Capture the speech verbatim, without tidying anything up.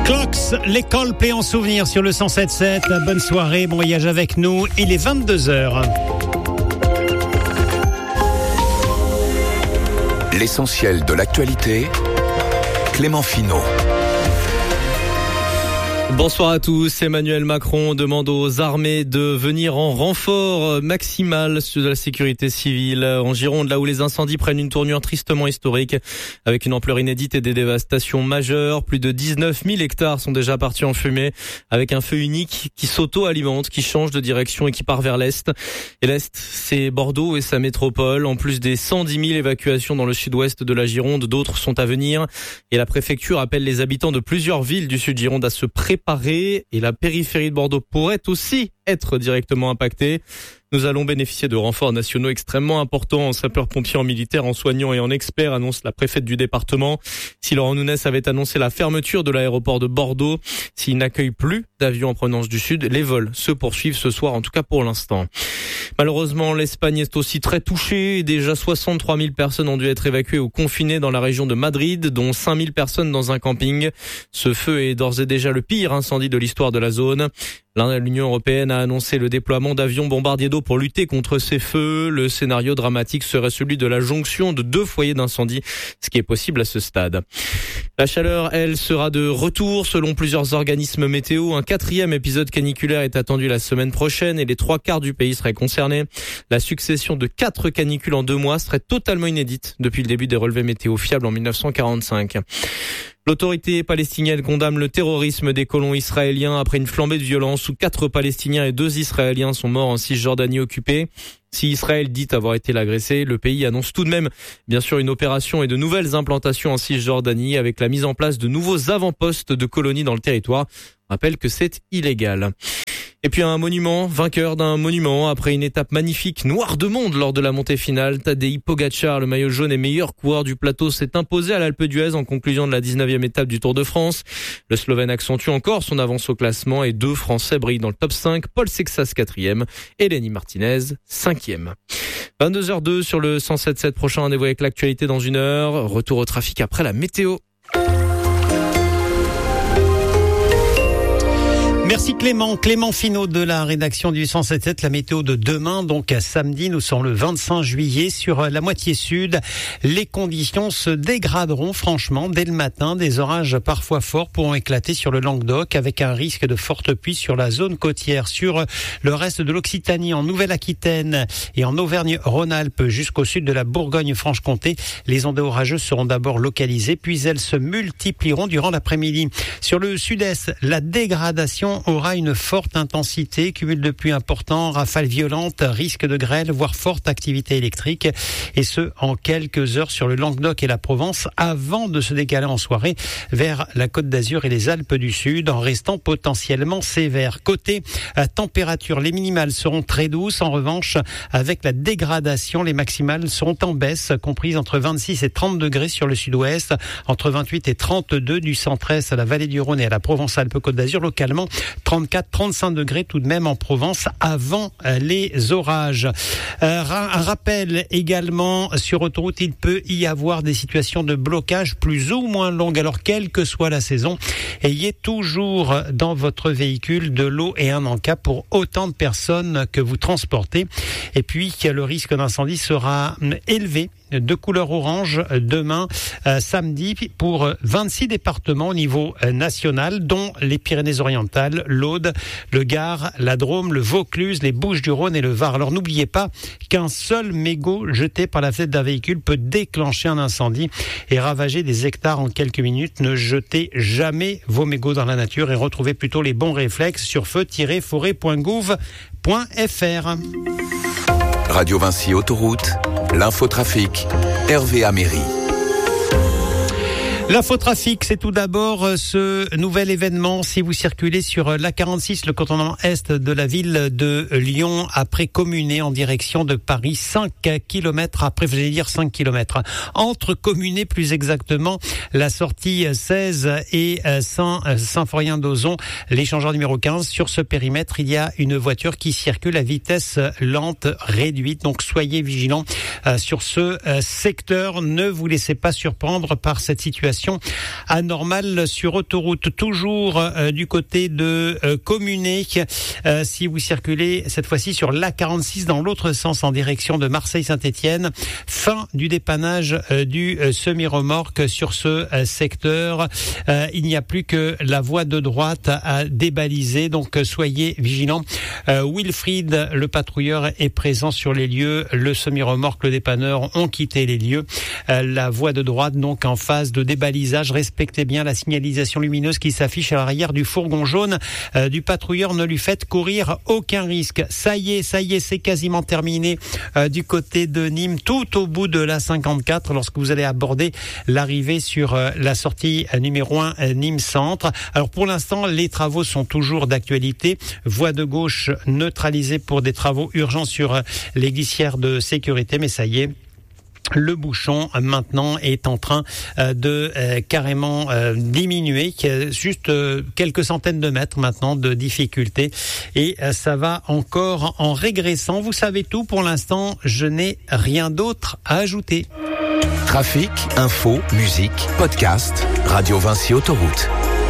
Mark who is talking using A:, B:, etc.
A: Clocks, l'école Play en souvenir sur le cent sept sept. Bonne soirée, bon voyage avec nous. Il est vingt-deux heures.
B: L'essentiel de l'actualité, Clément Finot.
C: Bonsoir à tous. Emmanuel Macron demande aux armées de venir en renfort maximal sur la sécurité civile en Gironde, là où les incendies prennent une tournure tristement historique, avec une ampleur inédite et des dévastations majeures. Plus de dix-neuf mille hectares sont déjà partis en fumée, avec un feu unique qui s'auto-alimente, qui change de direction et qui part vers l'Est. Et l'Est, c'est Bordeaux et sa métropole. En plus des cent dix mille évacuations dans le sud-ouest de la Gironde, d'autres sont à venir. Et la préfecture appelle les habitants de plusieurs villes du sud Gironde à se préparer. Et la périphérie de Bordeaux pourrait aussi être directement impactée. Nous allons bénéficier de renforts nationaux extrêmement importants en sapeurs-pompiers, en militaires, en soignants et en experts, annonce la préfète du département. Si Laurent Nunez avait annoncé la fermeture de l'aéroport de Bordeaux, s'il n'accueille plus d'avions en provenance du sud, les vols se poursuivent ce soir, en tout cas pour l'instant. Malheureusement, l'Espagne est aussi très touchée. Déjà soixante-trois mille personnes ont dû être évacuées ou confinées dans la région de Madrid, dont cinq mille personnes dans un camping. Ce feu est d'ores et déjà le pire incendie de l'histoire de la zone. L'Union européenne a annoncé le déploiement d'avions bombardiers d'eau pour lutter contre ces feux. Le scénario dramatique serait celui de la jonction de deux foyers d'incendie, ce qui est possible à ce stade. La chaleur, elle, sera de retour selon plusieurs organismes météo. Un quatrième épisode caniculaire est attendu la semaine prochaine et les trois quarts du pays seraient concernés. La succession de quatre canicules en deux mois serait totalement inédite depuis le début des relevés météo fiables en mille neuf cent quarante-cinq. L'autorité palestinienne condamne le terrorisme des colons israéliens après une flambée de violence où quatre Palestiniens et deux Israéliens sont morts en Cisjordanie occupée. Si Israël dit avoir été l'agressé, le pays annonce tout de même, bien sûr, une opération et de nouvelles implantations en Cisjordanie avec la mise en place de nouveaux avant-postes de colonies dans le territoire. On rappelle que c'est illégal. Et puis un monument, vainqueur d'un monument après une étape magnifique, noire de monde lors de la montée finale. Tadej Pogačar, le maillot jaune et meilleur coureur du plateau, s'est imposé à l'Alpe d'Huez en conclusion de la dix-neuvième étape du Tour de France. Le Slovène accentue encore son avance au classement et deux Français brillent dans le top cinq. Paul Sexas quatrième et Lenny Martinez cinquième. vingt-deux heures deux sur le cent sept sept. Prochain rendez-vous avec l'actualité dans une heure. Retour au trafic après la météo.
A: Merci Clément, Clément Finot de la rédaction du cent sept sept, la météo de demain, donc à samedi, nous sommes le vingt-cinq juillet sur la moitié sud. Les conditions se dégraderont franchement dès le matin, des orages parfois forts pourront éclater sur le Languedoc avec un risque de forte pluie sur la zone côtière, sur le reste de l'Occitanie, en Nouvelle-Aquitaine et en Auvergne-Rhône-Alpes jusqu'au sud de la Bourgogne-Franche-Comté. Les ondes orageuses seront d'abord localisées, puis elles se multiplieront durant l'après-midi. Sur le sud-est, la dégradation aura une forte intensité, cumul de pluie important, rafales violentes, risque de grêle, voire forte activité électrique, et ce en quelques heures sur le Languedoc et la Provence, avant de se décaler en soirée vers la Côte d'Azur et les Alpes du Sud, en restant potentiellement sévère. Côté euh, température, les minimales seront très douces, en revanche, avec la dégradation, les maximales seront en baisse, comprises entre vingt-six et trente degrés sur le sud-ouest, entre vingt-huit et trente-deux du centre-est à la vallée du Rhône et à la Provence-Alpes-Côte d'Azur, localement trente-quatre à trente-cinq degrés tout de même en Provence avant les orages. Euh, un rappel également, sur autoroute, il peut y avoir des situations de blocage plus ou moins longues. Alors, quelle que soit la saison, ayez toujours dans votre véhicule de l'eau et un encas pour autant de personnes que vous transportez. Et puis, le risque d'incendie sera élevé, de couleur orange, demain, euh, samedi, pour vingt-six départements au niveau euh, national, dont les Pyrénées-Orientales, l'Aude, le Gard, la Drôme, le Vaucluse, les Bouches-du-Rhône et le Var. Alors n'oubliez pas qu'un seul mégot jeté par la fenêtre d'un véhicule peut déclencher un incendie et ravager des hectares en quelques minutes. Ne jetez jamais vos mégots dans la nature et retrouvez plutôt les bons réflexes sur feu tiret forêt point gouv point f r.
B: Radio Vinci Autoroute, l'infotrafic, Hervé Améry.
A: L'infotrafic, c'est tout d'abord ce nouvel événement. Si vous circulez sur l'A quarante-six, le cantonnement est de la ville de Lyon, après Communé en direction de Paris, cinq kilomètres après, vous allez dire cinq kilomètres. Entre Communé, plus exactement, la sortie seize et Saint-Symphorien-d'Ozon, l'échangeur numéro quinze. Sur ce périmètre, il y a une voiture qui circule à vitesse lente réduite. Donc soyez vigilants sur ce secteur. Ne vous laissez pas surprendre par cette situation situation anormale sur autoroute. Toujours euh, du côté de euh, Communé, euh, si vous circulez cette fois-ci sur l'A quarante-six dans l'autre sens en direction de Marseille-Saint-Étienne. Fin du dépannage euh, du euh, semi-remorque sur ce euh, secteur. Euh, il n'y a plus que la voie de droite à débaliser, donc euh, soyez vigilants. Euh, Wilfried, le patrouilleur, est présent sur les lieux. Le semi-remorque, le dépanneur ont quitté les lieux. Euh, la voie de droite donc en phase de débalisage. Respectez bien la signalisation lumineuse qui s'affiche à l'arrière du fourgon jaune euh, du patrouilleur. Ne lui faites courir aucun risque. Ça y est, ça y est, c'est quasiment terminé euh, du côté de Nîmes, tout au bout de la cinquante-quatre, lorsque vous allez aborder l'arrivée sur euh, la sortie euh, numéro un euh, Nîmes Centre. Alors pour l'instant, les travaux sont toujours d'actualité. Voie de gauche neutralisée pour des travaux urgents sur euh, les glissières de sécurité, mais ça y est. Le bouchon maintenant est en train euh, de euh, carrément euh, diminuer, juste euh, quelques centaines de mètres maintenant de difficulté, et euh, ça va encore en régressant. Vous savez tout pour l'instant, je n'ai rien d'autre à ajouter.
B: Trafic, info, musique, podcast, Radio Vinci Autoroute.